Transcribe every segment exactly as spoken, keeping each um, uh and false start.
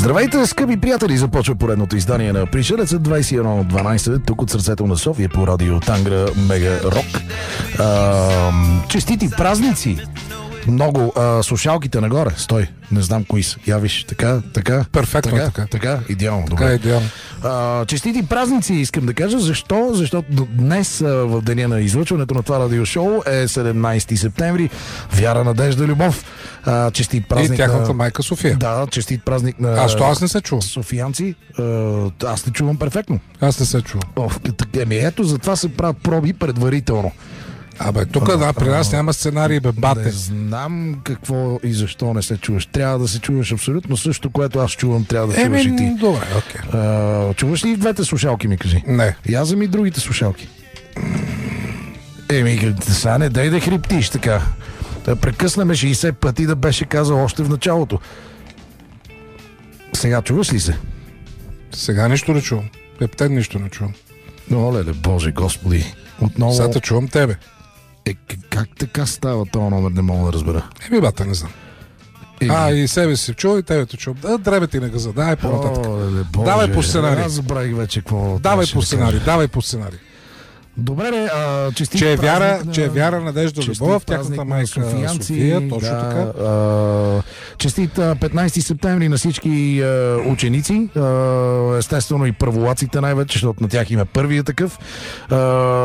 Здравейте, скъпи приятели! Започва поредното издание на Пришелеца двайсет и едно дванайсет, тук от сърцето на София по радио Тангра Мега Рок. А, честити празници! Много а, слушалките нагоре. Стой, не знам кои са. Я виж, така, така. Перфектно така, така. така, идеално. Така е идеално. А, честити празници, искам да кажа. Защо? Защото днес, а, в деня на излъчването на това радиошоу, е седемнайсети септември. Вяра, надежда, любов. А, честит празник. И тяхната на... майка София. Да, честит празник на... А, що аз не се чувам? Софиянци. А, аз те чувам перфектно. Аз не се чувам. О, еми ето, затова се правят проби предварително. Абе, тук да, при нас няма сценарий, бе, бате. Не знам какво и защо не се чуваш. Трябва да се чуваш абсолютно също, което аз чувам, трябва да чуваш и ти. Добре, окей. А, чуваш ли и двете слушалки, ми кажи? Не. Я вземи другите слушалки. Еми, сега не дай да хриптиш така. Да прекъснаме шейсет пъти да беше казал още в началото. Сега чуваш ли се? Сега нищо не чувам. Пептен нищо не чувам. Но, леле, Боже, Господи. Отново... Сега те чувам тебе. Е, как така става този номер, не мога да разбера. Еми, бата, не знам. Еми... А, и себе си чува, и тебе те чувам. Да, дребе ти на газа, давай по-нататък. О, леле, Боже. Давай по сценарий. Аз забравих вече какво. Давай по да сценарий, кажа. давай по сценарий. Добре, а, честит Че е празник вяра, на... че е вяра, надежда, любов, Честит празник тяхната на майка софиянци, София, точно да, така. А, честит а, петнайсети септември на всички а, ученици, а, естествено и първолаците най-вече, защото на тях има първия такъв. А,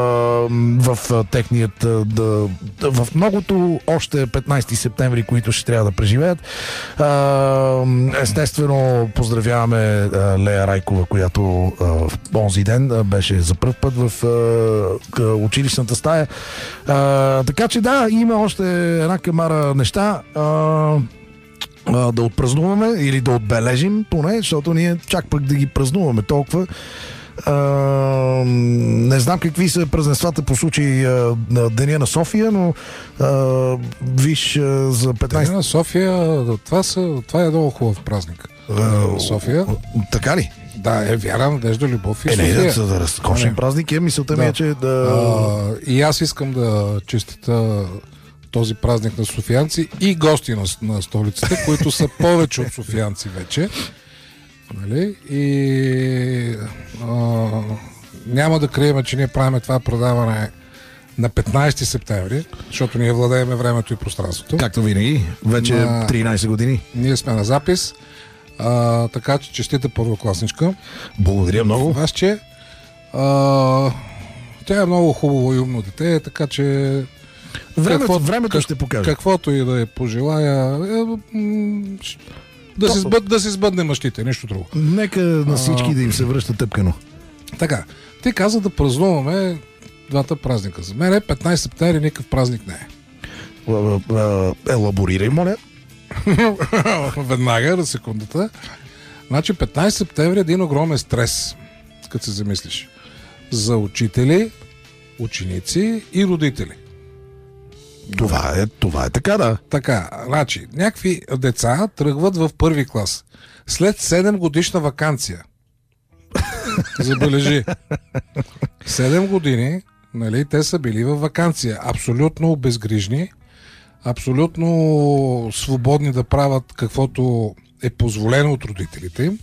в а, техният, а, да, в многото още петнайсети септември, които ще трябва да преживеят. А, естествено поздравяваме а, Лея Райкова, която а, в онзи ден а, беше за пръв път в а, училищната стая. А, така че да, има още една камара неща а, а, да отпразнуваме или да отбележим поне, защото ние чак пък да ги празнуваме толкова. А, не знам какви са празненствата по случай а, на Деня на София, но а, виж а, за петнайсети Деня на София, това, са, това е много хубав празник. а, София. Така ли? Да, е вяра, надежда, любов и Е, не, София. да, да разкошен празник е, мисълта ми Да. е, че да... А, и аз искам да честита този празник на софиянци и гости на, на столицата, които са повече от софиянци вече. Нали? И а, няма да крием, че ние правим това предаване на петнайсети септември, защото ние владееме времето и пространството. Както винаги, вече На- тринайсет години. Ние сме на запис, а, така че честита първокласничка. Благодаря много. Аз, че а, тя е много хубаво и умно дете, така че Времето, какво- времето как- ще покаже. каквото и да я пожелая, е, м, ш- да, То- си сбъд, да си сбъдне мъщите, нищо друго. Нека на всички да им се връща тъпкано. Така, ти каза да празнуваме двата празника. За мен е петнайсети септември никакъв празник не е. А, а, Елаборирай, моля. Веднага, на секундата. Значи петнайсети септември е един огромен стрес, като се замислиш. За учители, ученици и родители. Това е, това е така, да. Така, значи, някакви деца тръгват в първи клас. След седем годишна ваканция. Забележи. седем години, нали, те са били в ваканция. Абсолютно безгрижни, абсолютно свободни да правят каквото е позволено от родителите им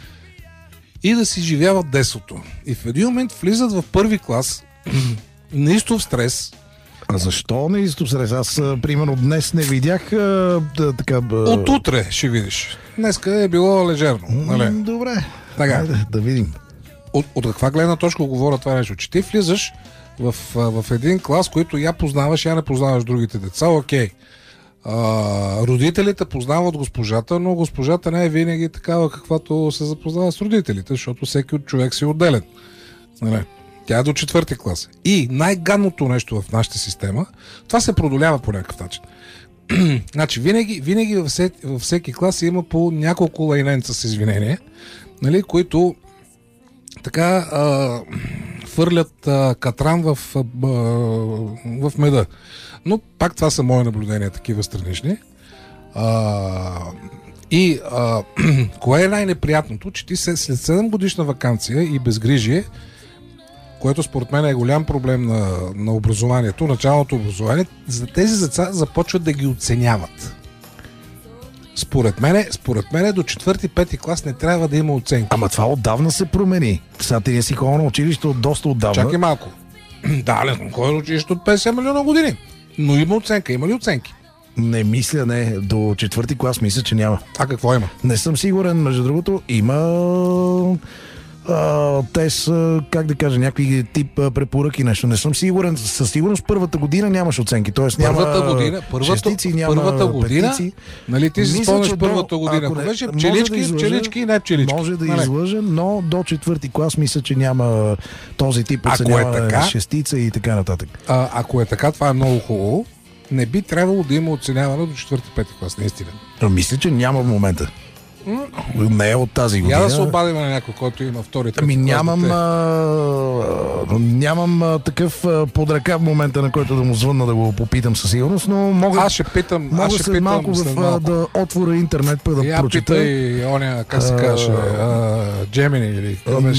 и да си живяват детството. И в един момент влизат в първи клас, неистов стрес. А защо не изтоп срез? Аз, а, примерно, днес не видях а, да, така... А... От утре ще видиш. Днеска е било лежерно. Нали? М, Добре. Така. Айде, да видим. От, от каква гледна точка говоря това нещо? Че ти влизаш в, а, в един клас, който я познаваш, я не познаваш другите деца, окей. А, родителите познават госпожата, но госпожата не е винаги такава, каквато се запознава с родителите, защото всеки от човек си е отделен. Нали? Тя е до четвърти клас. И най-гадното нещо в нашата система, това се продолява по някакъв начин. Значи, винаги, винаги във всеки, във всеки клас има по няколко лайненца с извинение, нали, които така а, фърлят а, катран в, а, в меда. Но пак това са мои наблюдения, такива странични. А, и а, кое е най-неприятното, че ти след седем годишна ваканция и безгрижие, което според мен е голям проблем на, на образованието, началното образование, за тези деца започват да ги оценяват. Според мене, според мене до четвърти-пети клас не трябва да има оценки. Ама това отдавна се промени. Сега ти не си ходил на училище от доста отдавна. Чакай малко. Да, не съм ходил на училище от петдесет милиона години. Но има оценка. Има ли оценки? Не мисля, не. До четвърти клас мисля, че няма. А какво има? Не съм сигурен, между другото, има... А, те са, как да кажа, някакви тип а, препоръки, нещо. Не съм сигурен. Със сигурност първата година нямаш оценки. Тоест няма първата година, първата, шестици, няма първата година, петици. Нали ти си спомняш до, първата година, ако беше пчелички, да излъжа, пчелички и не пчелички. Може да нали? излъжа, но до четвърти клас мисля, че няма този тип оценяване, е така, шестица и така нататък. А, ако е така, това е много хубаво. Не би трябвало да има оценяване до четвърти-пети клас, наистина. Мисля, че няма в момента. Не е от тази година. Я да се обадим на някой, който има втори клас. Ами нямам, а, нямам а, такъв а, под ръка в момента, на който да му звънна да го попитам със сигурност, но мога, аз ще питам, мога аз ще след питам малко, след в, малко. да отворя интернет, па да я прочета. питай оня, как се каже, Джемини или какво беше?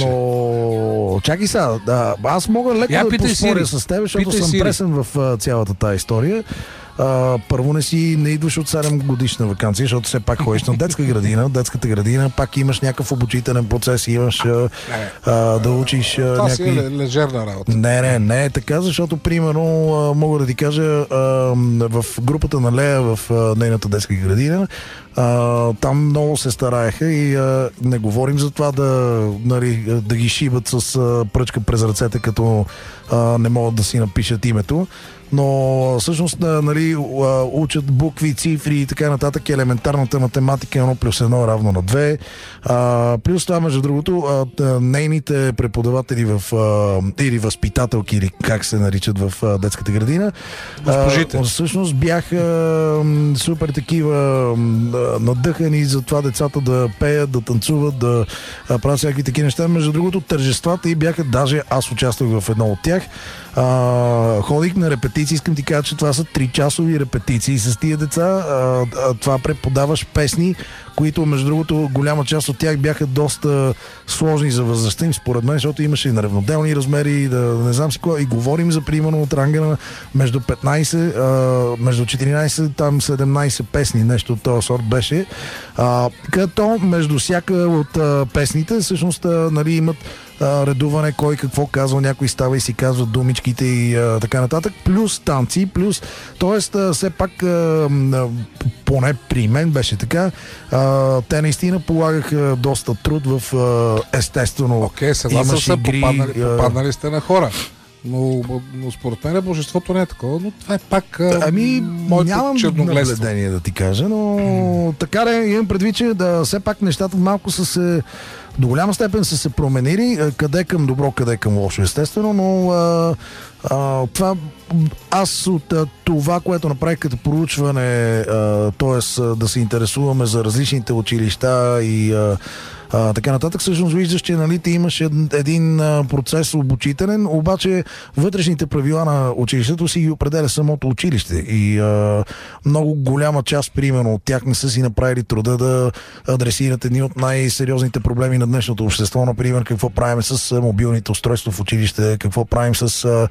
Но чакай сега, да, аз мога леко я да поспоря с теб, защото питай съм Сири. пресен в а, цялата тази история. Uh, първо не си не идваш от седем годишна ваканция, защото все пак ходиш на детска градина. Детската градина пак имаш някакъв обучителен процес, имаш uh, uh, да учиш uh, това някакви... си е лежерна работа. Не, не, не е така, защото примерно uh, мога да ти кажа uh, в групата на Лея в uh, нейната детска градина, Uh, там много се стараеха и uh, не говорим за това да, нали, да ги шибат с uh, пръчка през ръцете, като uh, не могат да си напишат името, но всъщност нали, uh, учат букви, цифри и така нататък, елементарната математика едно плюс едно е равно на две. Uh, плюс това, между другото, uh, нейните преподаватели в, uh, или възпитателки, или как се наричат в uh, детската градина, госпожите, uh, всъщност бяха uh, супер такива uh, надъхани за това децата да пеят, да танцуват, да а, правят всякакви такива неща. Между другото, тържествата и бяха, даже аз участвах в едно от тях. А, ходих на репетиции, искам ти кажа, че това са три часови репетиции с тия деца. А, а, това преподаваш песни, които, между другото, голяма част от тях бяха доста сложни за възрастта им, според мен, защото имаше и неравноделни размери, да не знам си кога. И говорим за примерно от ранга на между петнайсет, а, между четиринайсет, там седемнайсет песни, нещо от този сорт беше. А, като между всяка от а, песните, всъщност, а, нали, имат а, редуване, кой какво казва, някой става и си казва думичките и а, така нататък, плюс танци, плюс, т.е. все пак а, а, поне при мен беше така, а, те наистина полагаха доста труд в а, естествено. Окей, съгласен съм, попаднали, попаднали сте на хора. Но, но според мен божеството не е такова, но това е пак ами, моето нямам черногледство. наблюдение да ти кажа, но mm. така да имам предвид, че да, все пак нещата малко са се до голяма степен са се променили, къде към добро, къде към лошо, естествено, но а, а, това аз от а, това, което направих като проучване, т.е. да се интересуваме за различните училища и а, А, така нататък, всъщност виждаш, че нали, ти имаш един а, процес обучителен, обаче вътрешните правила на училището си ги определя самото училище и а, много голяма част, примерно, от тях не са си направили труда да адресират едни от най-сериозните проблеми на днешното общество, например, какво правим с мобилните устройства в училище, какво правим с а,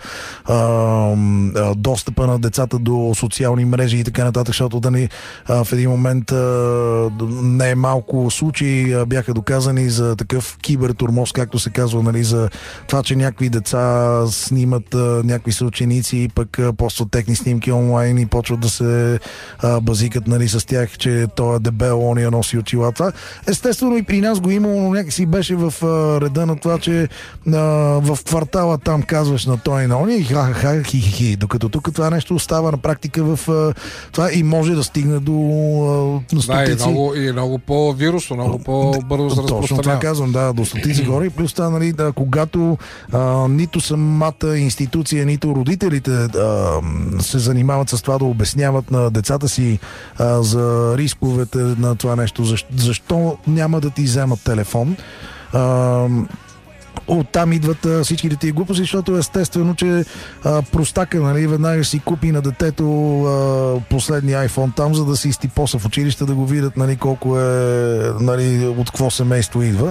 а, достъпа на децата до социални мрежи и така нататък, защото да ни а, в един момент а, не е малко случаи а, бяха доказани за такъв кибертурмоз, както се казва, нали, за това, че някакви деца снимат а, някакви съученици и пък а, постват техни снимки онлайн и почват да се а, базикат, нали, с тях, че той е дебел, он я носи очила. Това естествено и при нас го има, но някакси беше в а, реда на това, че а, в квартала там казваш на той и на ония и ха-ха-ха, хи-хи-хи, докато тук това нещо остава на практика в а, това и може да стигне до а, стотици. Да, и много, и много по-вирусно, много по-бързо. Точно това казвам, да, до стотици хора и плюс това, нали, да, когато а, нито самата институция, нито родителите а, се занимават с това да обясняват на децата си а, за рисковете на това нещо, защо, защо няма да ти вземат телефон. А, оттам идват а, всичките тия глупости, защото естествено, че а, простака, нали, веднага си купи на детето а, последния iPhone там, за да си изтипоса в училище, да го видят, нали, колко е, нали, от какво семейство идва.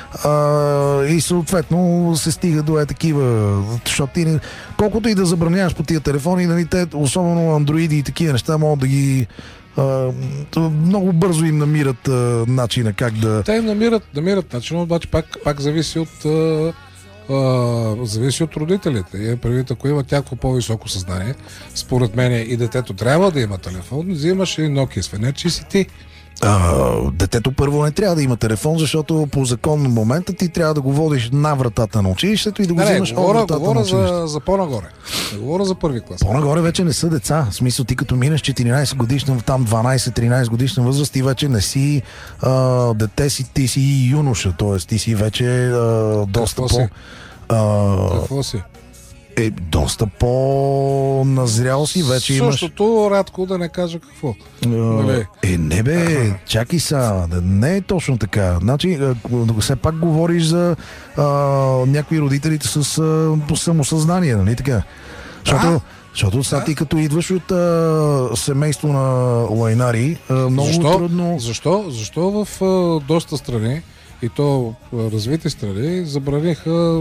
А, и съответно се стига до е такива, защото ти не, колкото и да забраняваш по тия телефони, нали, те, особено андроиди и такива неща, могат да ги А, много бързо им намират а, начина как да... Те им намират, намират начин, обаче пак, пак зависи от а, а, зависи от родителите. И предвид, ако имат някакво по-високо съзнание, според мен и детето трябва да има телефон, взимаш и Nokia свенече и си ти. А, детето първо не трябва да има телефон, защото по закон на момента ти трябва да го водиш на вратата на училището и да го не, взимаш не, говоря, от вратата говоря на училището. за, за по-нагоре. Не говоря за първи клас. По-нагоре вече не са деца. В смисъл, ти като минеш четиринайсет годишна, там дванайсет-тринайсет годишна възраст, ти вече не си а, дете си, ти си юноша, т.е. ти си вече а, доста Какво по... си? А, Какво си? е, доста по-назрял си, вече имаш... Същото, рядко да не кажа какво. Uh, е, не бе, чакай са, не е точно така. Значи, все пак говориш за а, някакви родителите с а, самосъзнание, нали така? Защото, а? защото сега ти като идваш от а, семейство на лайнари, а, много Защо? трудно... Защо? Защо в а, доста страни, и то а, развити страни, забраниха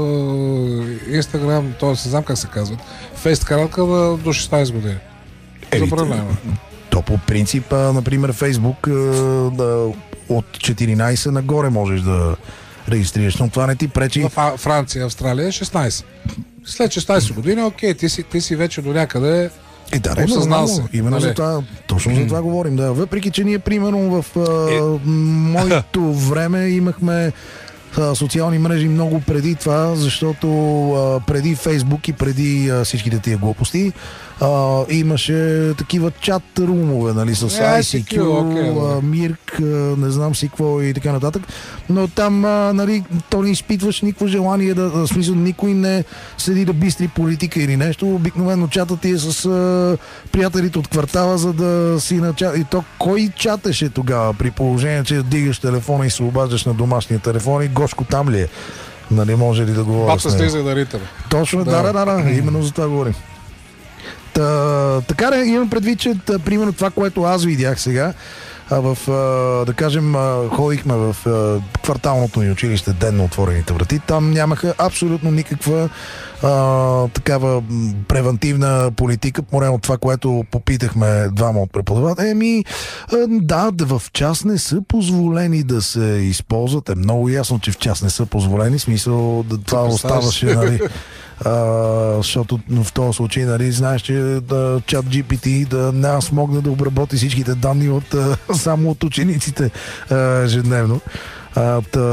Инстаграм, т.е. не знам как се казват, фейс каралка до шестнайсет години. Забранено. То по принцип, а, например, Фейсбук а, да, от четиринайсет нагоре можеш да регистрираш, но това не ти пречи. В Франция, Австралия е шестнайсет. След шестнайсет години, окей, ти си, ти си вече до някъде Е, да, е, осъзнал се. Именно нали? за това, точно mm. за това говорим. Да. Въпреки, че ние, примерно, в а, е. моето време имахме а, социални мрежи много преди това, защото а, преди Фейсбук и преди а, всичките тия глупости а, имаше такива чат румове, нали, с Ай Си Кю, okay, Мирк, не знам си какво и така нататък. Но там, а, нали, то не изпитваш никакво желание да, в смисъл, никой не седи да бистри политика или нещо. Обикновено чатът ти е с а, приятелите от квартала, за да си на чат. И то кой чатеше тогава, при положение, че дигаш телефона и се обаждаш на домашния телефон и Гошко там ли е? Нали, може ли да говоря Бабка слиза да рита. Точно, да, да, да, да, именно за това говорим. Та, така да имам предвид, че та, примерно това, което аз видях сега, а в, а, да кажем, а, ходихме в а, кварталното ни училище, ден на отворените врати, там нямаха абсолютно никаква а, такава превентивна политика, поне от това, което попитахме двама от преподаватели. Еми, а, да, в част не са позволени да се използват. Е много ясно, че в част не са позволени, в смисъл да това оставаше, нали, Uh, защото в този случай, нали, знаеш, че да, чат Джи Пи Ти да не смогне да обработи всичките данни от, uh, само от учениците uh, ежедневно. Uh, та,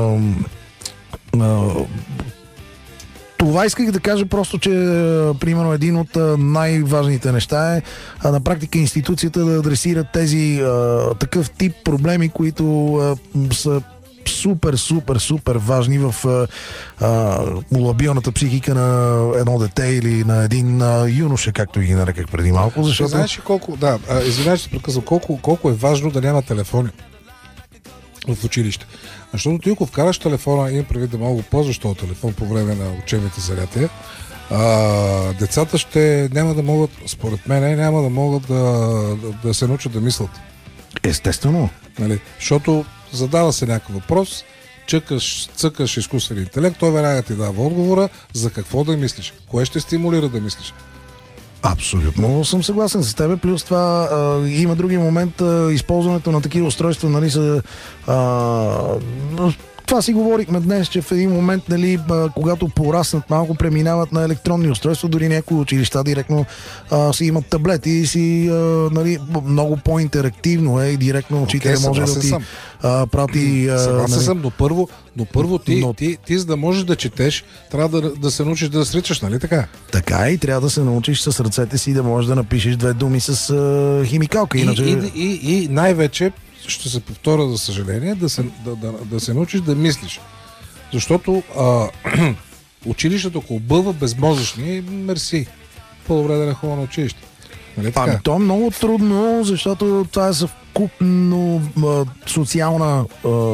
uh, това исках да кажа просто, че uh, примерно един от uh, най-важните неща е uh, на практика институцията да адресира тези uh, такъв тип проблеми, които uh, са супер, супер, супер важни в а, лабилната психика на едно дете или на един а, юноша, както ги нареках преди малко, защото... Знаеш ли колко, да, извинявай, че прекъсвам, колко, колко е важно да няма телефони в училище. Защото ти, ако вкараш телефона, имам предвид да мога да ползваш този телефон по време на учебните занятия, а, децата ще няма да могат, според мен, няма да могат да, да, да се научат да мислят. Естествено. Нали? Защото задава се някакъв въпрос, чъкаш, цъкаш изкуствен интелект, той веднага ти дава отговора за какво да мислиш. Кое ще стимулира да мислиш? Абсолютно съм съгласен с теб. Плюс това а, има други момент, а, използването на такива устройства, нали, са... А, това си говорихме днес, че в един момент, нали, когато пораснат малко, преминават на електронни устройства, дори някои училища директно а, си имат таблети и си, а, нали, много по-интерактивно е и директно учителя okay, може да ти а, прати... Съгласен нали... съм, но първо, но първо ти, но... ти, ти, за да можеш да четеш, трябва да, да се научиш да сричаш, нали така? Така и трябва да се научиш с ръцете си да можеш да напишеш две думи с а, химикалка. Иначе... И, и, и, и най-вече ще се повторя, за съжаление, да се, да, да, да се научиш да мислиш. Защото а, училището, ако бъва безмозъчни, мерси. По-добре да не ходя на училище. Нали така? Ами то е много трудно, защото това е съвкупно а, социална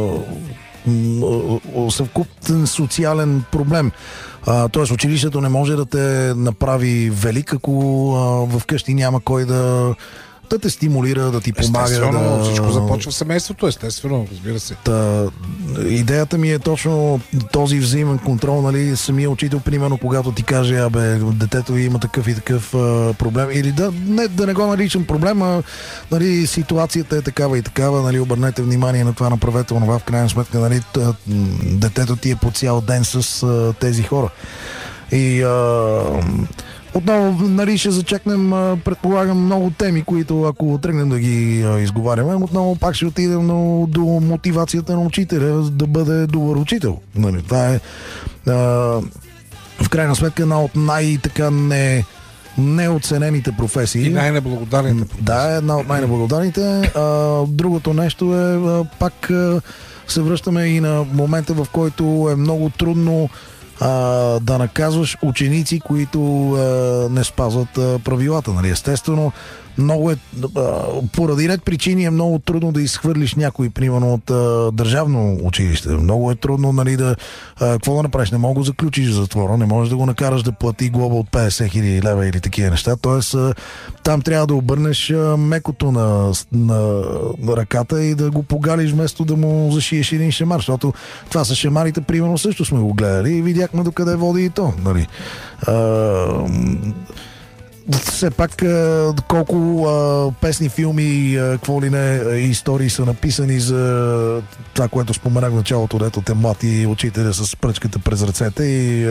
а, съвкупен социален проблем. А, тоест училището не може да те направи велик, ако а, вкъщи няма кой да да те стимулира, да ти помага. Естествено, да... всичко започва в семейството, естествено, разбира се. Та, идеята ми е точно този взаимен контрол, нали, самия учител, примерно, когато ти каже, абе, детето има такъв и такъв а, проблем, или да не, да не го наричам проблем, а, нали, ситуацията е такава и такава, нали, обърнете внимание на това, направете това, в крайна сметка, нали, детето ти е по цял ден с а, тези хора. И а, отново, нали, ще зачекнем, предполагам, много теми, които ако тръгнем да ги а, изговаряме, отново пак ще отидем до, до мотивацията на учителя да бъде добър учител. Нали, това е а, в крайна сметка една от най-така не неоценените професии. И най-неблагодарните професии. Да, една от най-неблагодарните. А, другото нещо е, а, пак а, се връщаме и на момента, в който е много трудно а, да наказваш ученици, които а, не спазват а, правилата. Нали? Естествено, много е, а, поради ред причини е много трудно да изхвърлиш някой, примерно от а, държавно училище. Много е трудно, нали, да а, какво да направиш? Не мога да го заключиш в затвора, не можеш да го накараш да плати глоба от петдесет хиляди лева или такива неща. Тоест, а, там трябва да обърнеш а, мекото на, на, на ръката и да го погалиш, вместо да му зашиеш един шамар, защото това са шамарите, примерно, също сме го гледали и видяхме докъде води и то. Нали. А, все пак колко а, песни, филми, а, какво ли не, истории са написани за това, което споменах в началото, дето те млати учителя с пръчката през ръцете и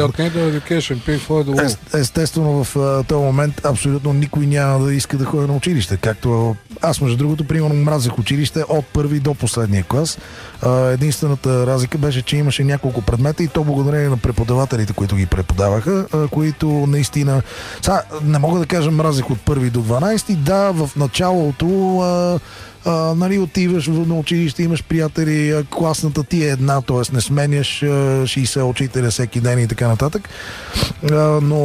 е, естествено в а, този момент абсолютно никой няма да иска да ходи на училище, както аз, между другото, примерно мразех училище от първи до последния клас. А, единствената разлика беше, че имаше няколко предмета и то благодарение на преподавателите, които ги преподаваха, а, които наистина... Са, не мога да кажа мразех от първи до дванайсети. Да, в началото а, а, нали, отиваш на училище, имаш приятели, а, класната ти е една, т.е. не сменяш а, шейсет учителя всеки ден и така нататък. А, но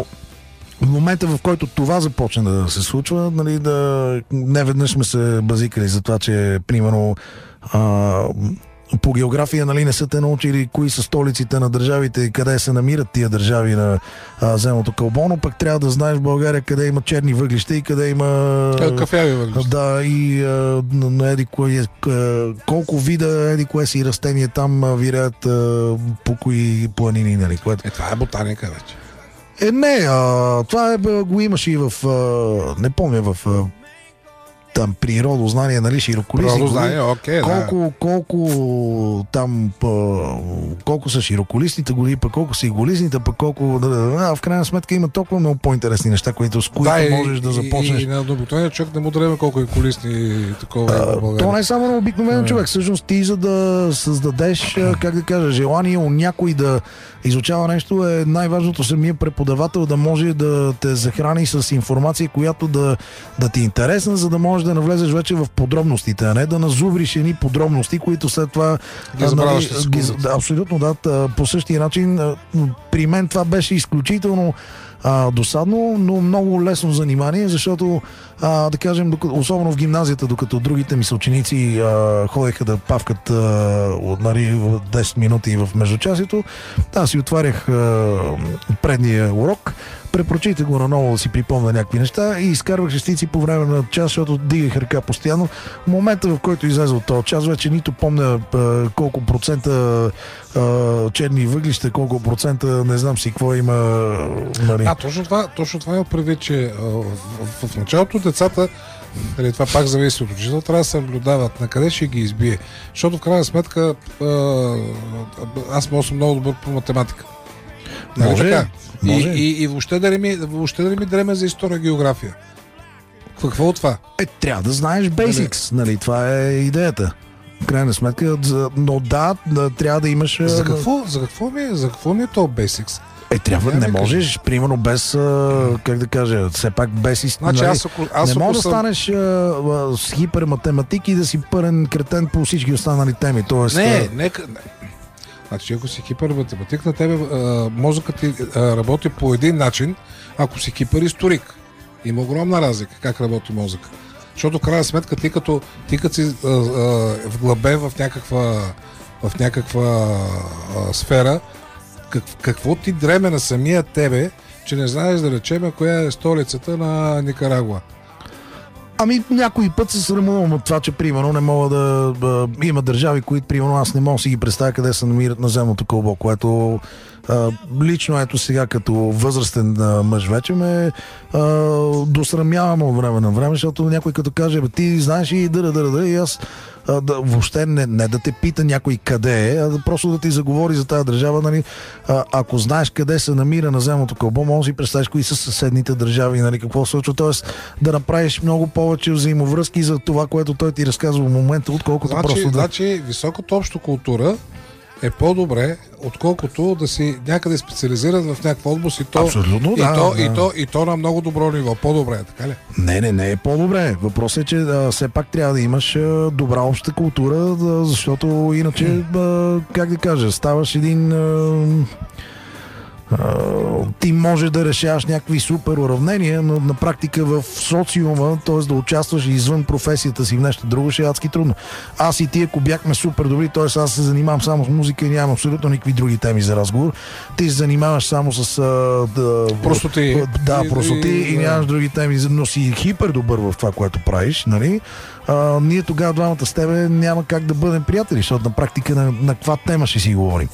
в момента, в който това започне да се случва, нали, да не веднъж сме се базикали за това, че примерно а, по география, нали, не са те научили кои са столиците на държавите и къде се намират тия държави на а, земното кълбо, но пък трябва да знаеш в България къде има черни въглища и къде има... Кафяви въглища. Да, и а, на еди кое, а, колко вида еди кое си растения там а, вирят а, по кои планини, нали, което... Е, това е ботаника вече. Е, не, а, това е, го имаш и в... А, не помня, в... А, там природознание, нали, широколистни. Природознание, окей, колко, да. колко там, па, колко са широколистните гори, пък колко са иголистните, пък колко... А, в крайна сметка има толкова много по-интересни неща, които, с които да, можеш да започнеш. И, и на обикновения човек не му дреме колко е колистни и такова а, в България. То не е само на обикновен а, човек. Всъщност ти, за да създадеш, как да кажа, желание у някой да изучава нещо, е най-важното самия преподавател да може да те захрани с информация, която да, да ти е интересна, за да можеш да навлезеш вече в подробностите, а не да назубриш едни подробности, които след това... Ги забравяш да ги, да, абсолютно, да. По същия начин при мен това беше изключително а, досадно, но много лесно занимание, защото а, да кажем, докато, особено в гимназията, докато другите ми съученици а, ходеха да павкат а, нали, десет минути в междучасието, аз си отварях а, предния урок, препрочите го наново да си припомня някакви неща и изкарвах шестици по време на час, защото дигах ръка постоянно. В момента, в който излезе от този час, вече нито помня а, колко процента а, черни въглища, колко процента не знам си какво има. Нали. А, точно това, точно това е предвид, че а, в, в началото децата, нали, това пак зависи от учител, трябва да се наблюдават на къде ще ги избие. Защото в крайна сметка а, аз мога съм много добър по математика. Нали, може, така? може. И, и, и въобще да ли ми, въобще да ли ми дреме за история, география? Какво от това? Е, трябва да знаеш basics, нали, това е идеята. В крайна сметка, но да, да трябва да имаш... За какво, за какво, ми, за какво ми е то basics? Е, трябва, не, не можеш, кажа. Примерно без, а, как да кажа, все пак без истина. Значи, аз, ако, аз не можеш съм... да станеш а, а, с хиперматематик и да си пълен кретен по всички останали теми. Тоест, не, нека... Не. Значи, ако си хиперматематик, на тебе а, мозъкът ти а, работи по един начин, ако си хиперисторик. Има огромна разлика как работи мозък. Защото в крайна сметка ти като, ти като си а, а, вглъбен в някаква, в някаква а, сфера, как, какво ти дреме на самия тебе, че не знаеш да речем коя е столицата на Никарагуа. Ами някой път се срамувам от това, че примерно не мога да, да има държави, които примерно аз не мога да си ги представя къде се намират на земното кълбо, което а, лично ето сега като възрастен а, мъж вече ме а, досрамявам от време на време, защото някой като каже, бе, ти знаеш и дъра, дъра, дъра, и аз а, да, въобще не, не да те пита някой къде е, а да просто да ти заговори за тази държава, нали, а, ако знаеш къде се намира на земното кълбо, може да си представиш кои са съседните държави, нали, какво се случва, т.е. да направиш много повече взаимовръзки за това, което той ти разказва в момента, отколкото значи, просто да... Значи, високата обща култура е по-добре, отколкото да си някъде специализират в някаква област и то, Абсолютно, и, да, то, да. И, то, и то на много добро ниво. По-добре, така ли? Не, не, не е по-добре. Въпросът е, че а, все пак трябва да имаш а, добра обща култура, да, защото иначе, а, как да кажа, ставаш един... А, Uh, ти може да решаваш някакви супер уравнения, но на практика в социума, т.е. да участваш извън професията си в нещо друго, ще е адски трудно. Аз и ти, ако бяхме супер добри, т.е. аз се занимавам само с музика и нямам абсолютно никакви други теми за разговор, ти се занимаваш само с uh, да, простоти. Да, простоти и, и, и нямаш други теми, но си хипер добър в това, което правиш, нали? Uh, ние тогава двамата с тебе няма как да бъдем приятели, защото на практика на, на каква тема ще си говорим.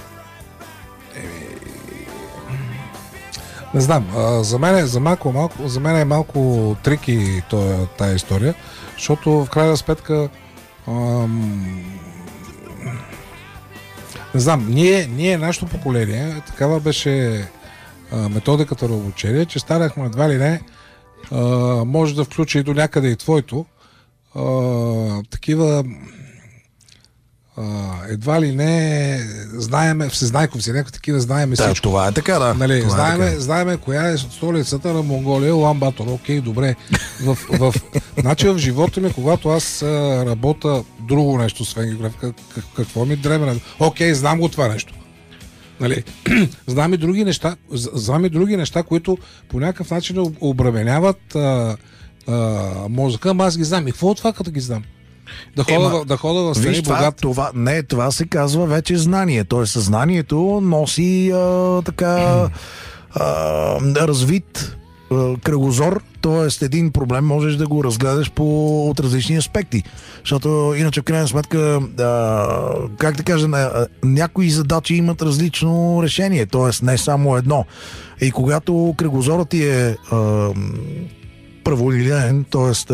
Не знам, а, за мен, е, за, малко, малко, за мен е малко трики тая история, защото в крайна сметка ам, не знам, ние, ние нашето поколение, такава беше а, методиката на обучение, че станахме едва ли не, а, може да включи и до някъде и твоето, а, такива Uh, едва ли не знаеме, всезнайковци, някакви такива знаеме да, всичко. Това е така, да. Нали, това знаеме, е така. знаеме коя е столицата на Монголия, Улан Батор. Окей, добре. В, в, значи в живота ми, когато аз а, работя друго нещо, освен географика, как, какво ми дреме? Окей, знам го това нещо. Нали, знам и други неща, знам и други неща, които по някакъв начин обременяват а, а, мозъка, ама аз ги знам. И какво от това, като ги знам? Да хода, Ема, да хода в страни богат. Това, не, това се казва вече знание. Тоест съзнанието носи а, така а, развит а, кръгозор. Тоест един проблем можеш да го разгледаш по, от различни аспекти. Защото иначе в крайна сметка а, как да кажа, а, някои задачи имат различно решение. Тоест не само едно. И когато кръгозорът ти е а, праволинеен, т.е.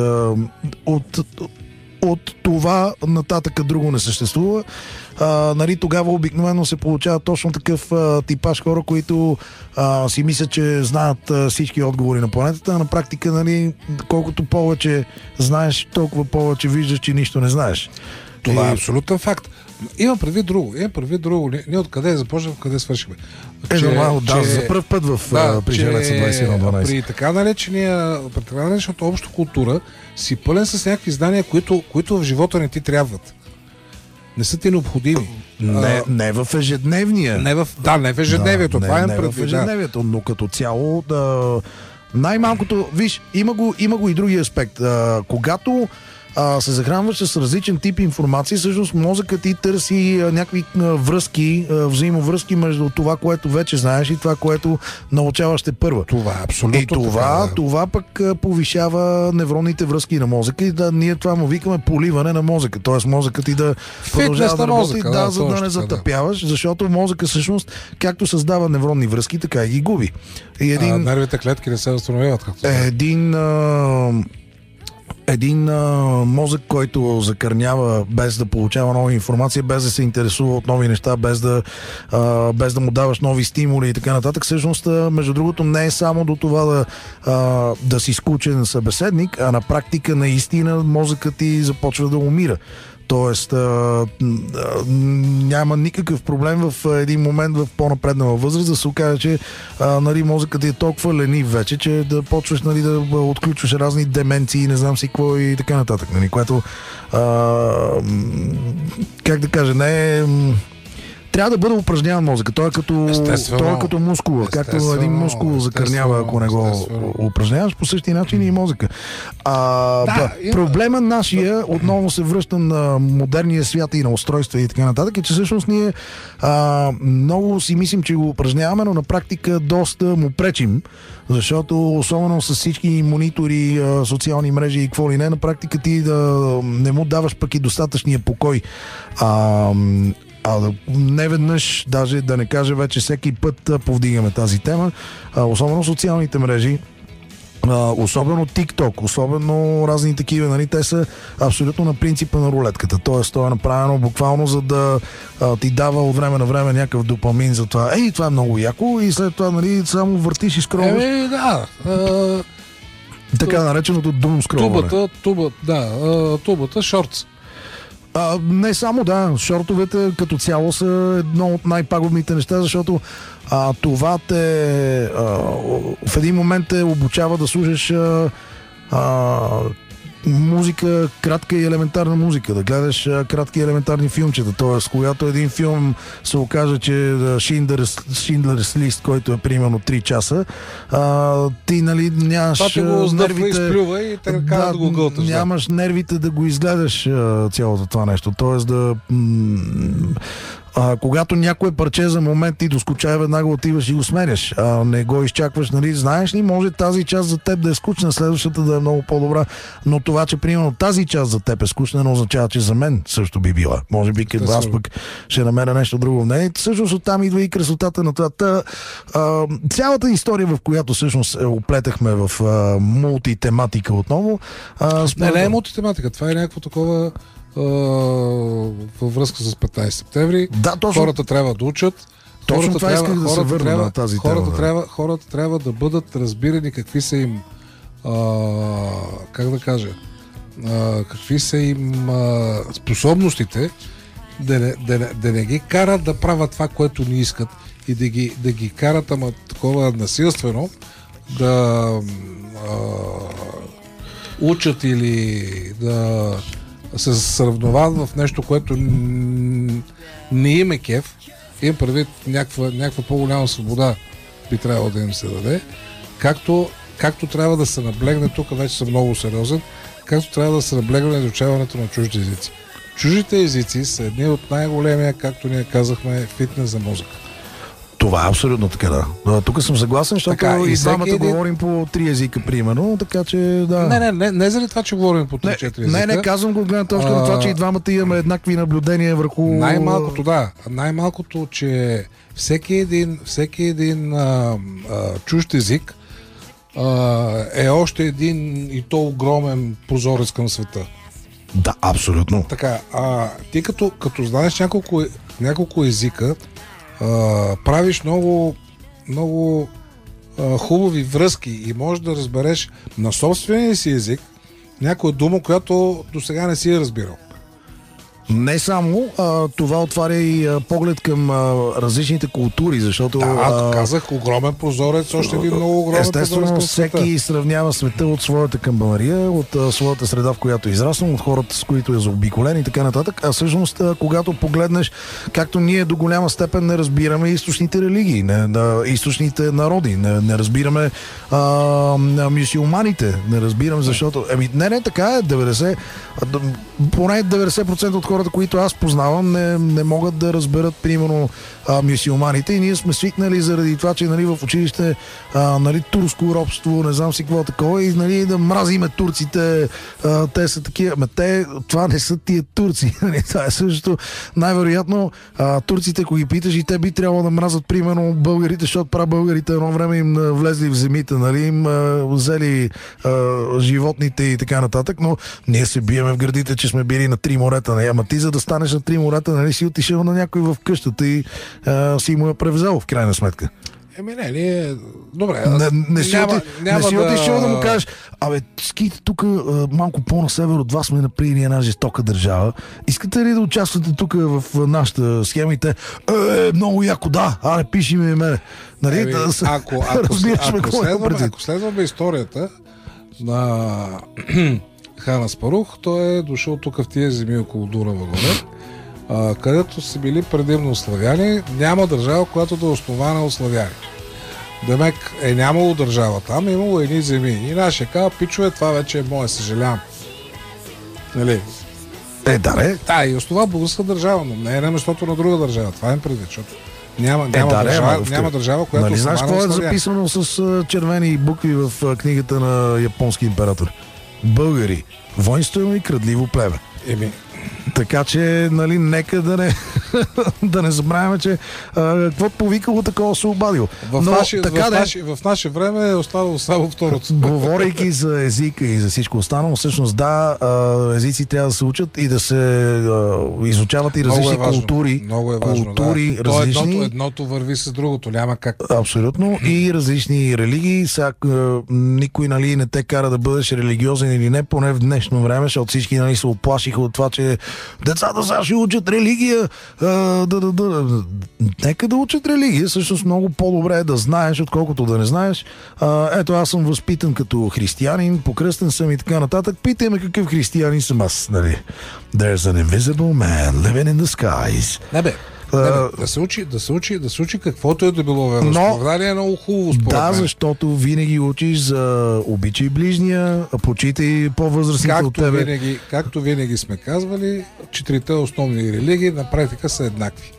от от това нататък друго не съществува. А, нали, тогава обикновено се получава точно такъв а, типаж хора, които а, си мислят, че знаят а, всички отговори на планетата, а на практика, нали, колкото повече знаеш, толкова повече виждаш, че нищо не знаеш. Това и... е абсолютен факт. Има предвид друго. Има предвид друго. Ние, ние откъде започнем, къде свършихме. Е, нормално, да, за първ път в да, при Женеца двайсет и едно дванайсет. При така наречения, при така наречената обща култура си пълен с някакви знания, които, които в живота не ти трябват. Не са ти необходими. Не, а, не в ежедневния. Не в, да, не в ежедневието. Да, това не, е не предвид, в ежедневието, да. Но като цяло да... най-малкото, виж, има го, има го и други аспект. А, когато а, се захранваш с различен тип информация, всъщност мозъкът ти търси а, някакви а, връзки, а, взаимовръзки между това, което вече знаеш и това, което научаваш те първа. Това е абсолютно. И това, така, да. това пък а, повишава невронните връзки на мозъка и да, ние това му викаме поливане на мозъка. Тоест мозъкът ти да продължава да работи, мозъка, да, да, за да не затъпяваш, да. Защото мозъка всъщност, както създава невронни връзки, така и ги губи. И един, а, нервите клетки не се възстановяват. Както един а, един а, мозък, който закърнява без да получава нова информация, без да се интересува от нови неща, без да, а, без да му даваш нови стимули и така нататък, всъщност, а, между другото, не е само до това да, а, да си скучен събеседник, а на практика наистина мозъкът ти започва да умира. Тоест а, а, няма никакъв проблем в един момент в по-напреднала възраст да се окаже, че а, нали, мозъкът ти е толкова ленив вече, че да почваш, нали, да отключваш разни деменции, не знам си какво и така нататък. Нали, което а, как да кажа, не е трябва да бъде упражняван мозъка. Той е като, той е като мускула. Както един мускул закърнява, ако не го естествено. упражняваш, по същия начин и мозъка. А, да, да, проблема нашия, отново се връща на модерния свят и на устройства и така нататък, е, че всъщност ние а, много си мислим, че го упражняваме, но на практика доста му пречим, защото особено с всички монитори, социални мрежи и какво ли не, на практика ти да не му даваш пък и достатъчния покой. А, а не веднъж, даже да не кажа вече всеки път повдигаме тази тема, а, особено социалните мрежи, Uh, особено TikTok, особено разни такива, нали, те са абсолютно на принципа на рулетката. Тоест, то е направено буквално за да uh, ти дава от време на време някакъв допамин за това. Ей, това е много яко и след това, нали, само въртиш и скролваш. Еми, да. Uh, така нареченото дум скролване. Тубата, тубата, да, uh, тубата, шортс. А, не само, да, шортовете като цяло са едно от най-пагубните неща, защото а, това те а, в един момент те обучава да слушаш а, а, музика, кратка и елементарна музика, да гледаш а, кратки и елементарни филмчета. Тоест, когато един филм се окаже, че Шиндлерс лист, който е примерно три часа, а, ти, нали, нямаш това ти го нервите... изплюва и така да, да го гълташ. Нямаш нервите да го изгледаш а, цялото това нещо. Тоест да... М- А, когато някое парче за момент ти доскучава, веднага отиваш и го сменяш. А, не го изчакваш, нали? Знаеш ли, може тази част за теб да е скучна, следващата да е много по-добра, но това, че примерно тази част за теб е скучна, не означава, че за мен също би била. Може би като аз пък ще намеря нещо друго в нея. Всъщност оттам идва и красотата на това. Та, а, цялата история, в която всъщност оплетахме в а, мултитематика отново. А, не, не е мултитематика, това е някакво такова във връзка с петнайсети септември. Да, точно. Хората трябва да учат. Точно хората това трябва, исках да се върна трябва, на тази хората тема. Трябва, хората трябва да бъдат разбирани какви са им а, как да кажа а, какви са им а, способностите да не, да, не, да не ги карат да правят това, което не искат и да ги, да ги карат, ама такова насилствено да а, учат или да се сравноват в нещо, което не им е кеф. Им предвид някаква, някаква по-голяма свобода би трябвало да им се даде. Както, както трябва да се наблегне, тук вече съм много сериозен, както трябва да се наблегне на изучаването на чужди езици. Чуждите езици са едни от най-големия, както ние казахме, фитнес за мозъка. Това е абсолютно така, да. Тук съм съгласен, защото така, и двамата един... говорим по три езика, примерно, така че да. Не, не, не, не заради това, че говорим по три-четири езика. Не, не, казвам го от гледна точка на това, че и двамата имаме еднакви наблюдения върху... Най-малкото, да. Най-малкото, че всеки един, всеки един а, а, чужд език а, е още един и то огромен прозорец към света. Да, абсолютно. Така, а ти като, като знаеш няколко, няколко езика, Uh, правиш много, много uh, хубави връзки и можеш да разбереш на собствения си език някоя дума, която до сега не си е разбирал. Не само, а, това отваря и а, поглед към а, различните култури, защото... Да, а, казах, огромен прозорец, още един много огромен естествено, прозорец към света. Всеки сравнява света от своята камбанария, от а, своята среда, в която е израснал, от хората, с които е заобиколен и така нататък. А всъщност, а, когато погледнеш, както ние до голяма степен не разбираме източните религии, не, не, източните народи, не, не разбираме а, мюсюлманите, не разбираме, защото... Еми, не, не, така е, деветдесет, поне деветдесет процента от хората, които аз познавам, не, не могат да разберат, примерно, а, мюсюлманите и ние сме свикнали заради това, че, нали, в училище а, нали, турско робство, не знам си какво такова и, нали, да мразиме турците, а, те са такива, ме те, това не са тия турци, това е също най-вероятно а, турците, ако ги питаш, и те би трябвало да мразят, примерно, българите, защото прабългарите едно време им влезли в земите, нали, им а, взели а, животните и така нататък, но ние се биеме в гърдите, че сме били на три морета, нали, ама ти за да станеш на три морета, нали, си отишъл на някой в къщата и а, си му е превзел в крайна сметка. Еми не, ние... Добре. Не, не си, няма, оти, няма не си да... отишъл да му кажеш, абе, ските тук малко по-на север от вас сме направили една жестока държава. Искате ли да участвате тук в нашата схема и те, е, много яко, да, аре, пиши ми мене. Нали, Еми, да, ако, ако, ако, следваме, ако следваме историята на Хан Аспарух, той е дошъл тук в тия земи около Дунава горе. а, където са били предимно славяни, няма държава, която да е основана от славяни. Демек е нямало държава там, е имало едни земи. И нашия казва, пичове, това вече е мое, съжалявам. Нали? Е, да, не. Да, и основа българска държава, но не е на местото на друга държава. Това е предвид, защото няма, няма, е, да, държава, не, няма държава, която нали знаеш какво е славяни. записано с uh, червени букви в uh, книгата на японски император? Българи, воинствено и крадливо племе. Еми, така че, нали, нека да не, да не забравяме, че какво повикало, такова се обадил. В, Но, наше, така в, да, наше, в наше време е останало само второто. Говорейки за езика и за всичко останало, всъщност да, езици трябва да се учат и да се изучават и различни много е важно, култури. Много е важно, култури, да. То различни... едното, едното върви с другото, няма как. Абсолютно. И различни религии. Сега никой, нали, не те кара да бъдеш религиозен или не, поне в днешно време, защото всички, нали, се оплашиха от това, че децата сега ще учат религия. А, да, да, да. Нека да учат религия. Всъщност много по-добре е да знаеш, отколкото да не знаеш. А, ето, аз съм възпитан като християнин, покръстен съм и така нататък. Питай ме какъв християнин съм аз. Нали? There's an invisible man living in the skies. Не бе. Не, бе, да се учи, да се учи, да се учи каквото е да било вероизповедание, е много хубаво според Да, мен. защото винаги учиш за обичай ближния, почитай по-възрастните от тебе. Винаги, както винаги сме казвали, четирите основни религии на практика са еднакви.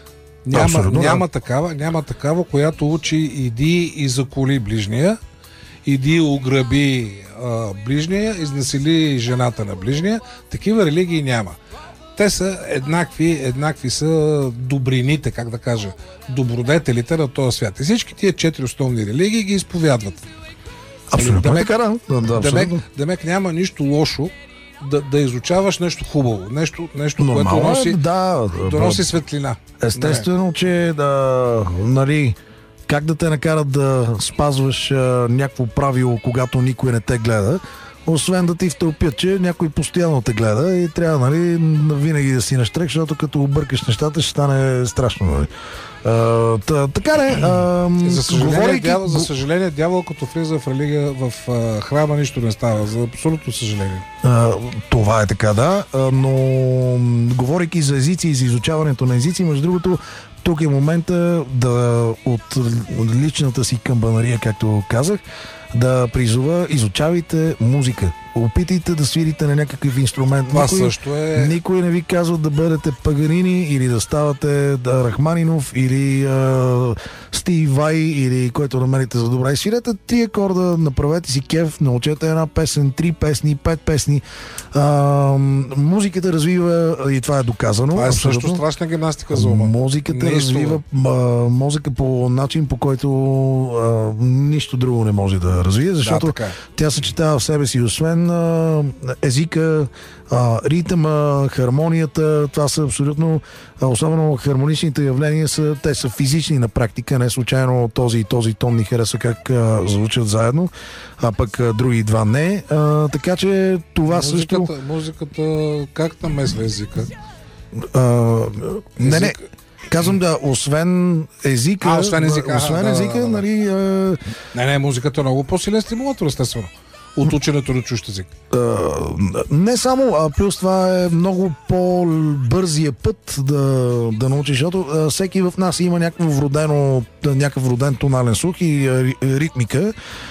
Няма, няма, да. такава, няма такава, която учи иди и заколи ближния, иди ограби а, ближния, изнасили жената на ближния. Такива религии няма. Те са еднакви, еднакви са добрините, как да кажа, добродетелите на този свят. И всички тия четири основни религии ги изповядват. Абсолютно. Демек, така, да. Да, демек, демек няма нищо лошо да, да изучаваш нещо хубаво, нещо, нещо Нормално, което носи, да, да носи светлина. Естествено, че да, нали, как да те накарат да спазваш а, някакво правило, когато никой не те гледа, освен да ти втълпят, че някой постоянно те гледа и трябва, нали, винаги да си наштрек, защото като объркаш нещата ще стане страшно. Нали. А, та, така не. А, за, съжаление, говорейки... дявол, за съжаление, дявол като влиза в религия, в а, храма нищо не става. За абсолютно съжаление. А, това е така, да. А, но говорейки за езици и за изучаването на езици, между другото, тук е момента да от личната си камбанария, както казах, да призова, изучавайте музика. Опитайте да свирите на някакъв инструмент. Това никой, също е... никой не ви казва да бъдете Паганини или да ставате да, Рахманинов или а, Стив Вай или който намерите за добра. И свирете три акорда, направете си кеф, научете една песен, три песни, пет песни. А, музиката развива, и това е доказано. Това е абсолютно. също страшна гимнастика за ума. Музиката Нищо. развива а, музика по начин, по който а, нищо друго не може да развие, защото да, тя съчетава в себе си, освен а, езика, а, ритъма, хармонията, това са абсолютно, а, особено хармоничните явления, са, те са физични на практика, не случайно този и този тон ни хареса как а, звучат заедно, а пък а, други два не. А, така че това музиката, също... Музиката как намесва езика? А, не, не. Казвам да, освен езика, а, освен езика, освен да, езика, да, да, нали... А... Не, не, музиката е много по-силен стимулатор, естествено. От ученето на чужд език. А, не само, а плюс това е много по-бързия път да, да научиш, защото а, всеки в нас има някакво вродено, някакъв вроден тонален слух и а, ритмика.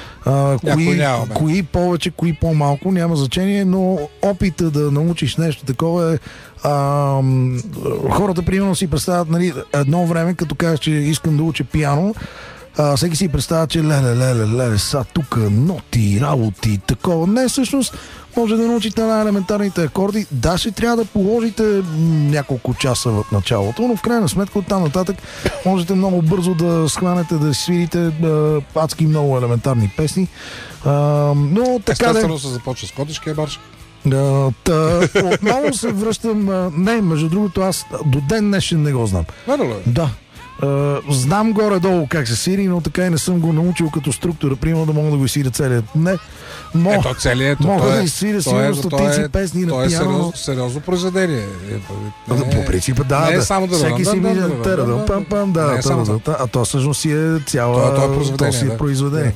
А, кои, кои повече, кои по-малко, няма значение, но опита да научиш нещо такова е... А, хората примерно си представят, нали, едно време, като кажеш, че искам да уча пиано, а, всеки си представя, че леле, леле, леле, са тук ноти, работи, такова. Не, всъщност може да научите най-елементарните акорди. Да, ще трябва да положите няколко часа в началото, но в крайна сметка оттам нататък можете много бързо да схванете, да свирите а, адски много елементарни песни. А, но така естествено се започва с котешкия барш. Да, та, отново се връщам. А, не, между другото, аз до ден днешен не го знам. Да. Uh, знам горе-долу как се свири, но така и не съм го научил като структура. Примерно да мога да го свиря целият. Не. Мо, ето целият. Мога да и свиря сигурно стотици е, песни на пиано. пиано. Това е сериозно, сериозно произведение. Не, по принцип, да. Не е да. само да всеки си миля. А то всъщност си е цяла. Това е произведение. произведение.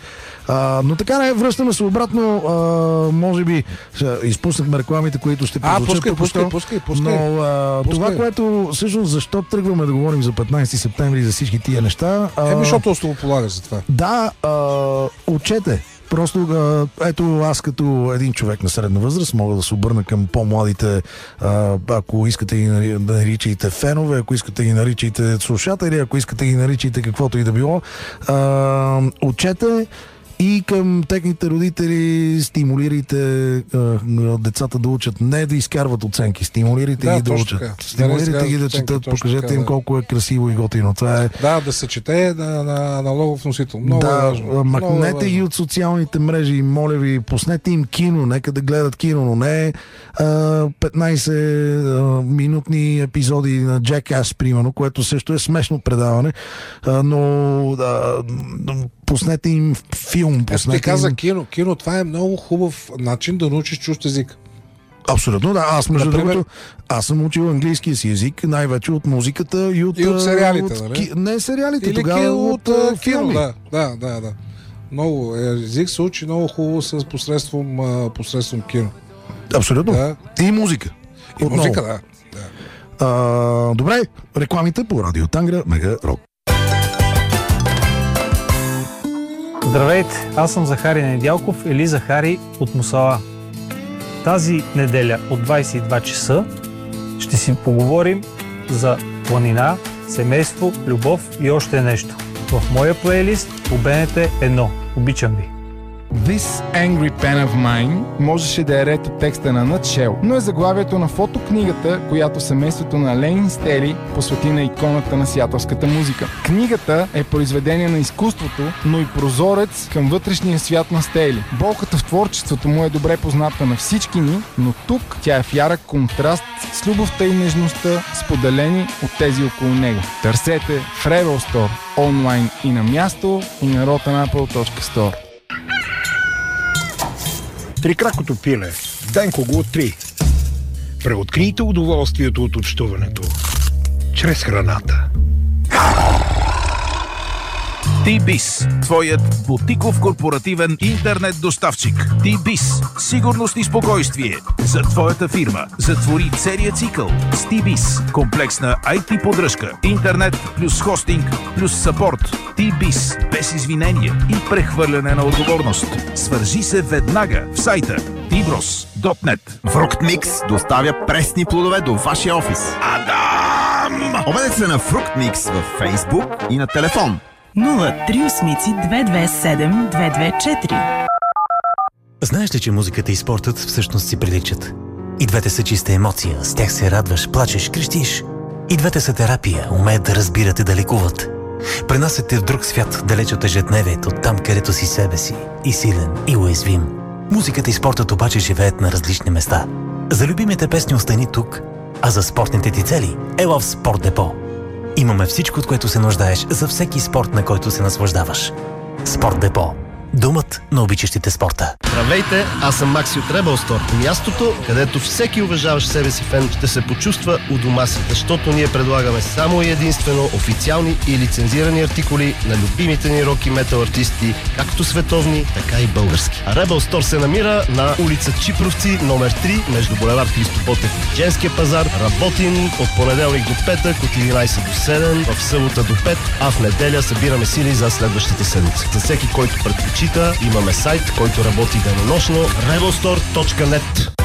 А, но така не, връщаме се обратно. А, може би изпуснахме рекламите, които ще А, прозвучат пускай, току-що. пускай, пускай, пускай. Но а, Пускай. това, което всъщност защо тръгваме да говорим за петнайсети септември и за всички тия неща. А, Еми, защото основополага за това. Да, а, учете. Просто, а, ето аз като един човек на средна възраст мога да се обърна към по-младите, а, ако искате ги нари- да наричайте фенове, ако искате ги наричайте слушатели, ако искате ги наричайте каквото и да било. А, учете и към техните родители стимулирайте а, децата да учат, не да изкарват оценки, стимулирайте Да, ги да точно учат. така. Стимулирайте Да, ги да оценки, четат, точно покажете така, им да. колко е красиво и готино. Това е. Да, да се чете на, на аналогов носител. Много да, е важно. Много е махнете ги важно. от социалните мрежи, моля ви, пуснете им кино, нека да гледат кино, но не а, петнайсет а, минутни епизоди на Jackass, примерно, което също е смешно предаване, а, но а, пуснете им филм, Ето ти пуснете каза им... кино. Кино, това е много хубав начин да научиш чужд език. Абсолютно, да. Аз, между Например? другото, аз съм учил английския си език най-вече от музиката и от... И от а, сериалите, от, нали? ки... Не сериалите, Или тогава кино от, от а, а, филми. кино, да, да, да, да. Много. Език се учи много хубаво с посредством, а, посредством кино. Абсолютно. Да. И музика. И Отново. музика, да. да. А, добре, рекламите по Радио Тангра, Мега Рок. Здравейте, аз съм Захари Недялков или Захари от Мусала. Тази неделя от двайсет и два часа ще си поговорим за планина, семейство, любов и още нещо. В моя плейлист по Б Н Т едно. Обичам ви! This Angry Pen of Mine можеше да е ред от текста на Nutshell, но е заглавието на фотокнигата, която семейството на Ленин Стели посвети на иконата на сиатълската музика. Книгата е произведение на изкуството, но и прозорец към вътрешния свят на Стели. Болката в творчеството му е добре позната на всички ни, но тук тя е в ярък контраст с любовта и нежността, споделени от тези около него. Търсете в Rebel Store онлайн и на място, и на rotanapple точка store. Трикракото пиле. Денко го три. Преоткрийте удоволствието от общуването чрез храната. T-Biz, твоят бутиков корпоративен интернет доставчик. T-Biz, сигурност и спокойствие за твоята фирма. Затвори целият цикъл с T-Biz. Комплексна ай ти поддръжка, интернет плюс хостинг плюс съпорт. T-Biz, без извинения и прехвърляне на отговорност. Свържи се веднага в сайта ти брос точка нет. Fructmix доставя пресни плодове до вашия офис. Адам! Обадете се на Fructmix във Facebook и на телефон. нула три осмици две две седем две две четири. Знаеш ли, че музиката и спортът всъщност си приличат? И двете са чиста емоция, с тях се радваш, плачеш, крещиш. И двете са терапия, умеят да разбират и да лекуват. Пренасят те в друг свят, далеч от ежедневието, там където си себе си, и силен, и уязвим. Музиката и спортът обаче живеят на различни места. За любимите песни остани тук, а за спортните ти цели ела в Спорт Депо. Имаме всичко, от което се нуждаеш за всеки спорт, на който се наслаждаваш. Спорт Депо. Думът на обичащите спорта. Здравейте, аз съм Макси от Rebel Store. Мястото, където всеки уважаващ себе си фен ще се почувства у дома си, защото ние предлагаме само и единствено официални и лицензирани артикули на любимите ни рок и метал артисти, както световни, така и български. А Rebel Store се намира на улица Чипровци, номер три, между булевард Христо Ботев и Женския пазар. Работим от понеделник до петък, от единайсет до седем, в събота до пет, а в неделя събираме сили за следващата седмица. За всеки, който предпочита, имаме сайт, който работи денонощно rebel store точка нет.